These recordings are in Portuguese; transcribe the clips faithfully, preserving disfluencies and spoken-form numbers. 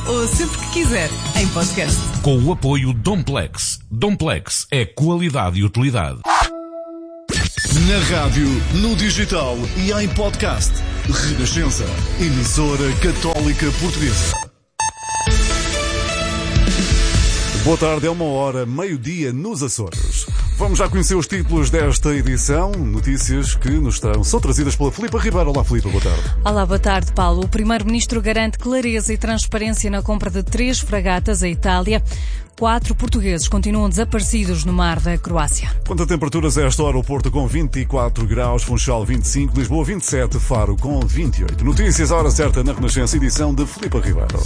ou sempre que quiser, em podcast. Com o apoio Domplex. Domplex é qualidade e utilidade. Na rádio, no digital e em podcast. Renascença, emissora católica portuguesa. Boa tarde, é uma hora, meio-dia nos Açores. Vamos já conhecer os títulos desta edição, notícias que nos estão, são trazidas pela Filipa Ribeiro. Olá, Filipa, boa tarde. Olá, boa tarde, Paulo. O Primeiro-Ministro garante clareza e transparência na compra de três fragatas à Itália. Quatro portugueses continuam desaparecidos no mar da Croácia. Quanto a temperaturas, a esta hora o Porto com vinte e quatro graus, Funchal vinte e cinco, Lisboa vinte e sete, Faro com vinte e oito. Notícias à hora certa na Renascença, edição de Filipa Ribeiro.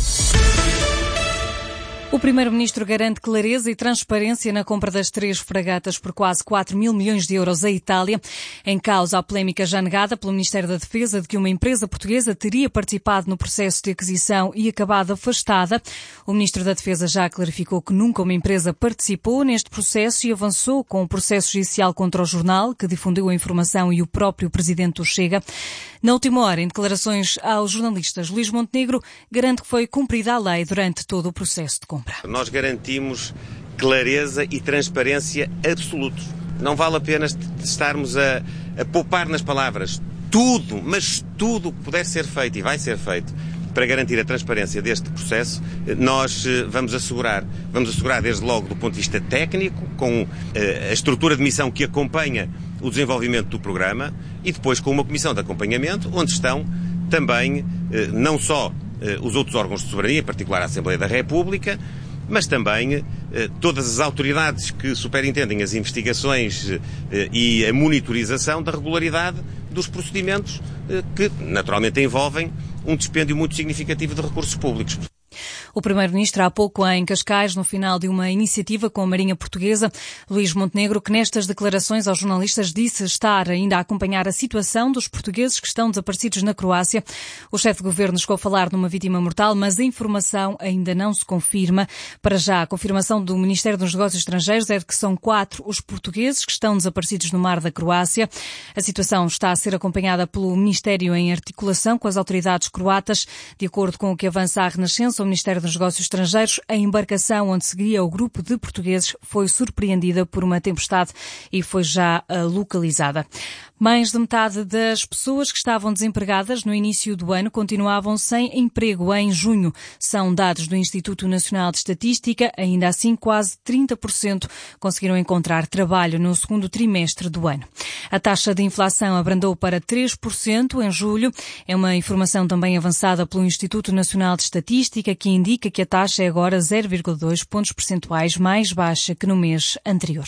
O Primeiro-Ministro garante clareza e transparência na compra das três fragatas por quase quatro mil milhões de euros à Itália. Em causa a polémica já negada pelo Ministério da Defesa de que uma empresa portuguesa teria participado no processo de aquisição e acabado afastada. O Ministro da Defesa já clarificou que nunca uma empresa participou neste processo e avançou com o processo judicial contra o jornal, que difundiu a informação, e o próprio Presidente do Chega. Na última hora, em declarações aos jornalistas, Luís Montenegro garante que foi cumprida a lei durante todo o processo de compra. Nós garantimos clareza e transparência absolutos. Não vale a pena estarmos a, a poupar nas palavras. Tudo, mas tudo o que puder ser feito e vai ser feito para garantir a transparência deste processo, nós vamos assegurar. Vamos assegurar desde logo do ponto de vista técnico, com a estrutura de missão que acompanha o desenvolvimento do programa, e depois com uma comissão de acompanhamento, onde estão também não só os outros órgãos de soberania, em particular a Assembleia da República, mas também eh, todas as autoridades que superintendem as investigações eh, e a monitorização da regularidade dos procedimentos eh, que naturalmente envolvem um dispêndio muito significativo de recursos públicos. O Primeiro-Ministro há pouco em Cascais, no final de uma iniciativa com a Marinha Portuguesa. Luís Montenegro, que nestas declarações aos jornalistas disse estar ainda a acompanhar a situação dos portugueses que estão desaparecidos na Croácia. O chefe de governo chegou a falar numa vítima mortal, mas a informação ainda não se confirma. Para já, a confirmação do Ministério dos Negócios Estrangeiros é de que são quatro os portugueses que estão desaparecidos no mar da Croácia. A situação está a ser acompanhada pelo Ministério em articulação com as autoridades croatas. De acordo com o que avança a Renascença, o Ministério dos Negócios Estrangeiros, a embarcação onde seguia o grupo de portugueses foi surpreendida por uma tempestade e foi já uh, localizada. Mais de metade das pessoas que estavam desempregadas no início do ano continuavam sem emprego em junho. São dados do Instituto Nacional de Estatística. Ainda assim, quase trinta por cento conseguiram encontrar trabalho no segundo trimestre do ano. A taxa de inflação abrandou para três por cento em julho. É uma informação também avançada pelo Instituto Nacional de Estatística, que indica que a taxa é agora zero vírgula dois pontos percentuais mais baixa que no mês anterior.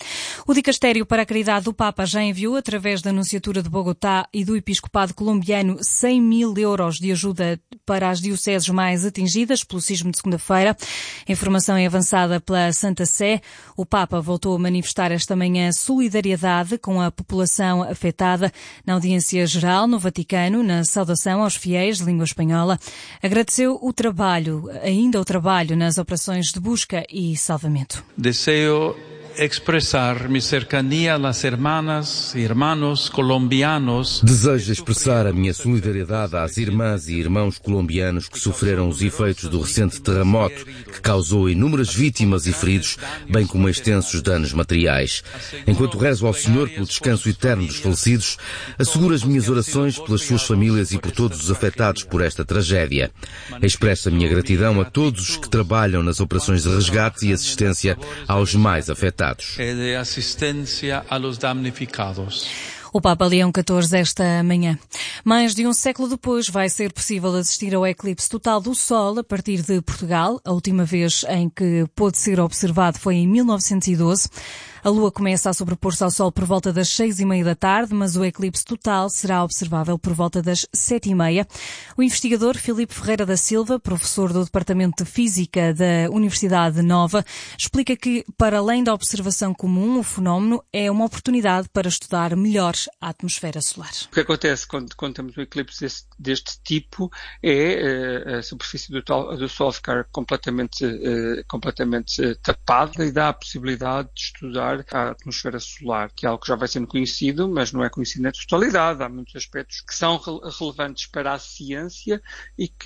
O Dicastério para a Caridade do Papa já enviou, através da Nunciatura de Bogotá e do Episcopado colombiano, cem mil euros de ajuda para as dioceses mais atingidas pelo sismo de segunda-feira. A informação é avançada pela Santa Sé. O Papa voltou a manifestar esta manhã solidariedade com a população afetada na audiência geral no Vaticano, na saudação aos fiéis de língua espanhola. Agradeceu o trabalho, ainda o trabalho nas operações de busca e salvamento. Desejo expressar mi cercanía a las hermanas y hermanos colombianos. Desejo expressar a minha solidariedade às irmãs e irmãos colombianos que sofreram os efeitos do recente terremoto, que causou inúmeras vítimas e feridos, bem como extensos danos materiais. Enquanto rezo ao Senhor pelo descanso eterno dos falecidos, asseguro as minhas orações pelas suas famílias e por todos os afetados por esta tragédia. Expresso a minha gratidão a todos os que trabalham nas operações de resgate e assistência aos mais afetados. E de assistência aos damnificados. O Papa Leão catorze esta manhã. Mais de um século depois vai ser possível assistir ao eclipse total do Sol a partir de Portugal. A última vez em que pôde ser observado foi em mil novecentos e doze. A Lua começa a sobrepor-se ao Sol por volta das seis e meia da tarde, mas o eclipse total será observável por volta das sete e meia. O investigador Filipe Ferreira da Silva, professor do Departamento de Física da Universidade Nova, explica que, para além da observação comum, o fenómeno é uma oportunidade para estudar melhor a atmosfera solar. O que acontece quando, quando temos um eclipse deste, deste tipo é uh, a superfície do, do Sol ficar completamente, uh, completamente uh, tapada e dá a possibilidade de estudar a atmosfera solar, que é algo que já vai sendo conhecido, mas não é conhecido na totalidade. Há muitos aspectos que são re- relevantes para a ciência e que se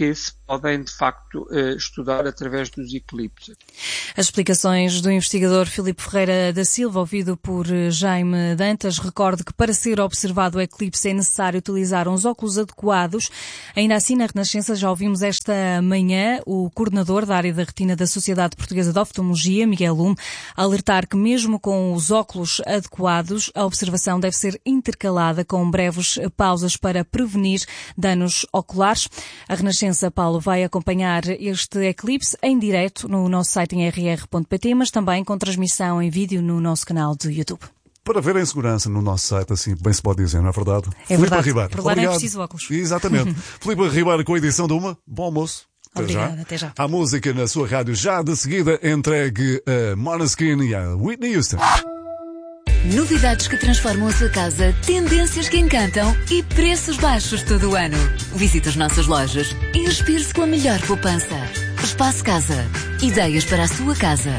podem, de facto, estudar através dos eclipses. As explicações do investigador Filipe Ferreira da Silva, ouvido por Jaime Dantas. Recordo que para ser observado o eclipse é necessário utilizar uns óculos adequados. Ainda assim, na Renascença já ouvimos esta manhã o coordenador da área da retina da Sociedade Portuguesa de Oftalmologia, Miguel Lume, alertar que mesmo com os óculos adequados, a observação deve ser intercalada com breves pausas para prevenir danos oculares. A Renascença, Paulo, vai acompanhar este eclipse em direto no nosso site em r r ponto p t, mas também com transmissão em vídeo no nosso canal do YouTube. Para ver em segurança no nosso site, assim bem se pode dizer, não é verdade? É Filipe verdade, Ribeiro. por lá não é preciso óculos. Exatamente. Filipe Ribeiro com a edição de uma. Bom almoço. Até Obrigada, já. até já. A música na sua rádio já de seguida entregue a Måneskin e a Whitney Houston. Novidades que transformam a sua casa, tendências que encantam e preços baixos todo o ano. Visite as nossas lojas e inspire-se com a melhor poupança. Espaço Casa. Ideias para a sua casa.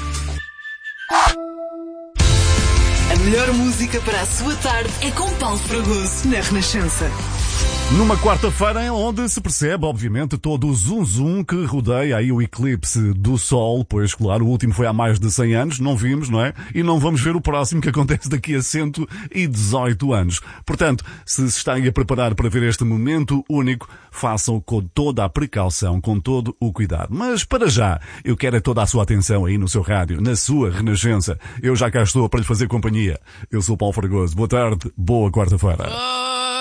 A melhor música para a sua tarde é com Paulo Fragoso, na Renascença. Numa quarta-feira em onde se percebe, obviamente, todo o zum-zum que rodeia aí o eclipse do Sol, pois, claro, o último foi há mais de cem anos, não vimos, não é? E não vamos ver o próximo que acontece daqui a cento e dezoito anos. Portanto, se se estão a preparar para ver este momento único, façam com toda a precaução, com todo o cuidado. Mas, para já, eu quero toda a sua atenção aí no seu rádio, na sua Renascença. Eu já cá estou para lhe fazer companhia. Eu sou o Paulo Fragoso. Boa tarde, boa quarta-feira.